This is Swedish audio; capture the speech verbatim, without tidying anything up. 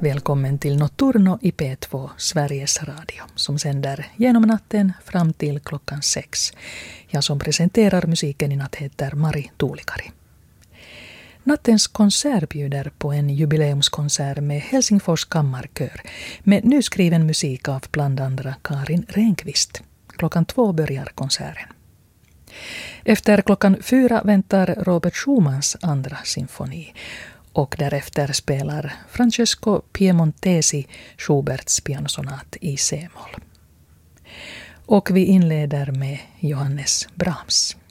Välkommen till Notturno i P två, Sveriges Radio, som sänder genom natten fram till klockan sex. Jag som presenterar musiken i natt heter Mari Tuulikari. Nattens konsert bjuder på en jubileumskonsert med Helsingfors kammarkör med nyskriven musik av bland andra Karin Renqvist. Klockan två börjar konserten. Efter klockan fyra väntar Robert Schumans andra symfoni och därefter spelar Francesco Piemontesi Schuberts pianosonat i C-moll. Och vi inleder med Johannes Brahms.